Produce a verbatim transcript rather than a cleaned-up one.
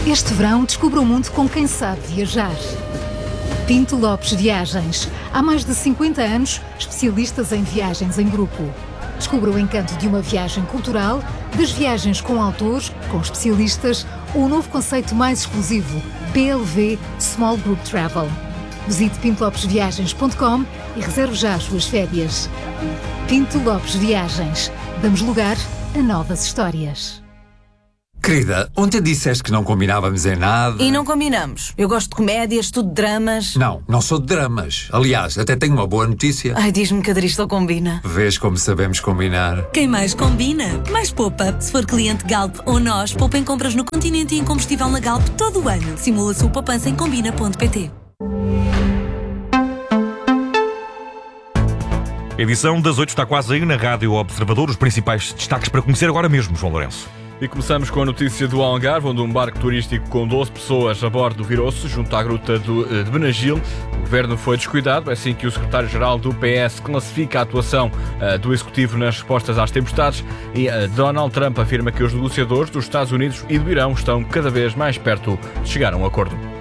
Este verão descubra o mundo com quem sabe viajar. Pinto Lopes Viagens. Há mais de cinquenta anos, especialistas em viagens em grupo. Descubra o encanto de uma viagem cultural, das viagens com autores, com especialistas, ou o novo conceito mais exclusivo, P L V Small Group Travel. Visite pinto lopes viagens ponto com e reserve já as suas férias. Pinto Lopes Viagens. Damos lugar a novas histórias. Querida, ontem disseste que não combinávamos em nada. E não combinamos. Eu gosto de comédias, tu de dramas. Não, não sou de dramas. Aliás, até tenho uma boa notícia. Ai, diz-me que a Dristol combina. Vês como sabemos combinar. Quem mais combina, mais poupa. Se for cliente Galp ou nós, poupa em compras no continente e em combustível na Galp todo o ano. Simula a sua poupança em combina ponto pt. A edição das oito está quase aí na Rádio Observador. Os principais destaques para conhecer agora mesmo, João Lourenço. E começamos com a notícia do Algarve, onde um barco turístico com doze pessoas a bordo virou-se junto à gruta do, de Benagil. O governo foi descuidado, é assim que o secretário-geral do P S classifica a atuação uh, do executivo nas respostas às tempestades. E uh, Donald Trump afirma que os negociadores dos Estados Unidos e do Irão estão cada vez mais perto de chegar a um acordo.